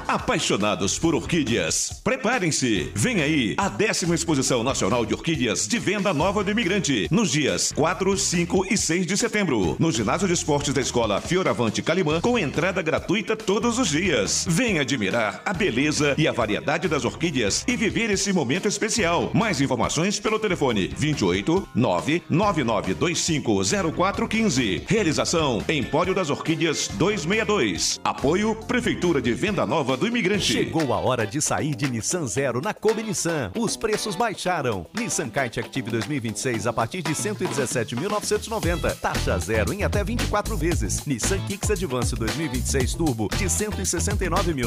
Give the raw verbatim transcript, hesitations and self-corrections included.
Apaixonados por orquídeas, preparem-se! Vem aí a décima Exposição Nacional de Orquídeas de Venda Nova do Imigrante, nos dias quatro, cinco e seis de setembro, no Ginásio de Esportes da Escola Fioravante Calimã, com entrada gratuita todos os dias. Venha admirar a beleza e a variedade das orquídeas e viver esse momento especial. Mais informações pelo telefone vinte e oito, nove nove nove dois cinco zero quatro um cinco. Realização Empório das Orquídeas duzentos e sessenta e dois. Apoio Prefeitura de Venda Nova do Imigrante. Chegou a hora de sair de Nissan Zero na Kombi Nissan. Os preços baixaram. Nissan Kite Active dois mil e vinte e seis a partir de cento e dezessete mil novecentos e noventa. Taxa zero em até vinte e quatro vezes. Nissan Kicks Advance dois mil e vinte e seis Turbo de cento e sessenta e nove mil